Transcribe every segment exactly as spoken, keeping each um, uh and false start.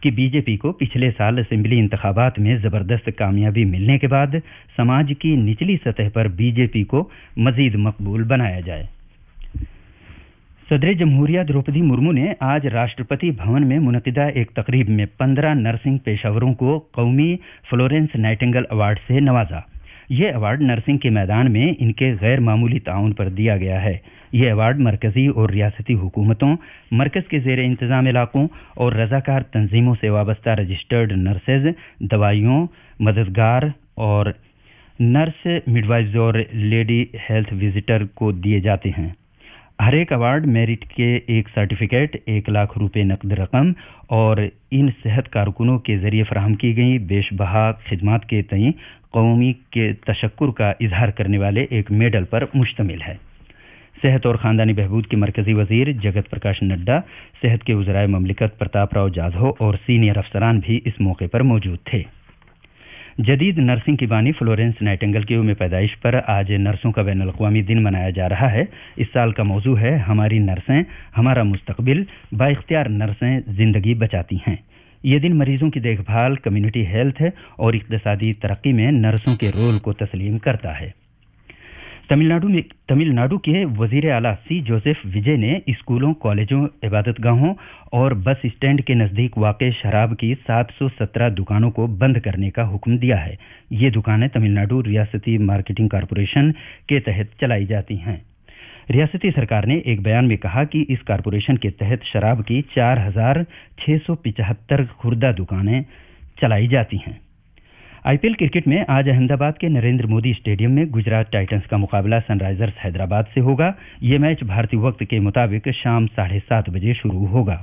कि बीजेपी को पिछले साल असेंबली इंतखाबात में ज़बरदस्त कामयाबी मिलने के बाद समाज की निचली सतह पर बीजेपी को मज़ीद मकबूल बनाया जाए। सदर जमहूरिया द्रौपदी मुर्मू ने आज राष्ट्रपति भवन में मुनक़िदा एक तकरीब में पंद्रह नर्सिंग पेशावरों को कौमी फ्लोरेंस नाइटिंगेल अवार्ड से नवाजा। ये अवार्ड नर्सिंग के मैदान में इनके गैर मामूली ताउन पर दिया गया है। ये अवार्ड मरकजी और रियासती हुकूमतों, मरकज़ के ज़ेर इंतज़ाम इलाकों और रज़ाकार तंजीमों से वाबस्ता रजिस्टर्ड नर्सेज, दवाइयों, मददगार और नर्स मिडवाइज और लेडी हेल्थ विजिटर को दिए जाते हैं। हर एक अवार्ड मेरिट के एक सर्टिफिकेट, एक लाख रुपए नकद रकम और इन सेहत कारकुनों के जरिए फराहम की गई बेशबहा खिदमात के तई कौमी के तशक्कुर का इजहार करने वाले एक मेडल पर मुश्तमिल है। सेहत और ख़ानदानी बहबूद के मरकज़ी वज़ीर जगत प्रकाश नड्डा, सेहत के वज़राए ममलिकत प्रताप राव जाधव और सीनियर अफसरान भी इस मौके पर मौजूद थे। जदीद नर्सिंग की बानी फ्लोरेंस नाइटिंगेल की यौम पैदाइश पर आज नर्सों का बैनुल अक़वामी दिन मनाया जा रहा है। इस साल का मौजू है हमारी नर्सें, हमारा मुस्तकबिल, बाइख्तियार नर्सें ज़िंदगी बचाती हैं। ये दिन मरीजों की देखभाल, कम्युनिटी हेल्थ और इक़्तिसादी तरक्की में नर्सों के रोल को तस्लीम करता है। तमिलनाडु में तमिलनाडु के वजीर आला सी जोसेफ विजय ने स्कूलों, कॉलेजों, इबादतगाहों और बस स्टैंड के नज़दीक वाक़े शराब की सात सौ सत्रह दुकानों को बंद करने का हुक्म दिया है। ये दुकानें तमिलनाडु रियासती मार्केटिंग कॉरपोरेशन के तहत चलाई जाती हैं। रियासती सरकार ने एक बयान में कहा कि इस कॉरपोरेशन के तहत शराब की चार हजार छः सौ पिचहत्तर खुर्दा दुकानें चलाई जाती हैं। आईपीएल क्रिकेट में आज अहमदाबाद के नरेंद्र मोदी स्टेडियम में गुजरात टाइटंस का मुकाबला सनराइजर्स हैदराबाद से होगा। ये मैच भारतीय वक्त के मुताबिक शाम साढ़े सात बजे शुरू होगा।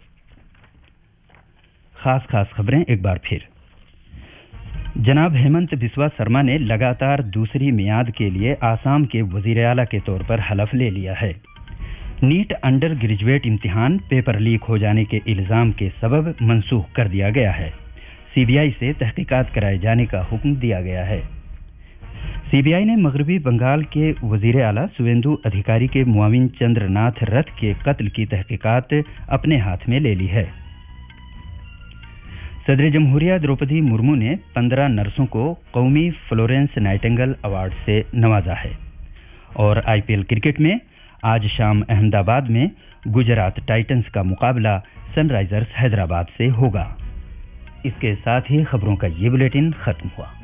खास खास खबरें एक बार फिर। जनाब हेमंत बिस्वा शर्मा ने लगातार दूसरी मियाद के लिए आसाम के वजीर आला के तौर पर हलफ ले लिया है। नीट अंडर ग्रेजुएट इम्तिहान पेपर लीक हो जाने के इल्जाम के सबब मनसूख कर दिया गया है। सीबीआई से तहकीकात कराए जाने का हुक्म दिया गया है। सीबीआई ने मगरबी बंगाल के वजीर आला सुवेंदु अधिकारी के मुआविन चंद्रनाथ रथ के कत्ल की तहकीकात अपने हाथ में ले ली है। सदर जमहूरिया द्रौपदी मुर्मू ने पंद्रह नर्सों को कौमी फ्लोरेंस नाइटिंगेल अवार्ड से नवाजा है। और आईपीएल क्रिकेट में आज शाम अहमदाबाद में गुजरात टाइटंस का मुकाबला सनराइजर्स हैदराबाद से होगा। इसके साथ ही खबरों का ये बुलेटिन खत्म हुआ।